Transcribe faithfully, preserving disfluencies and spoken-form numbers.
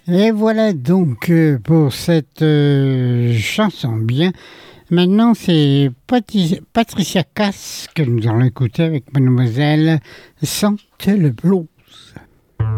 Et voilà donc euh, pour cette euh, chanson bien. Maintenant, c'est Pati- Patricia Cass que nous allons écouter avec Mademoiselle Sante le blues.